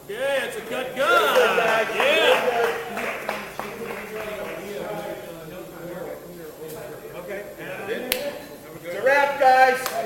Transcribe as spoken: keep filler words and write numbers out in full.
Okay, it's a good gun. Yeah. It's a wrap, guys.